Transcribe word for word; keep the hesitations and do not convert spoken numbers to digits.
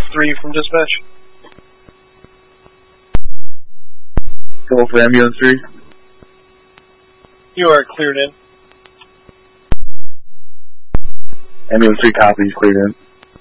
three from dispatch. Go for ambulance three. You are cleared in. Ambulance three copies, cleared in.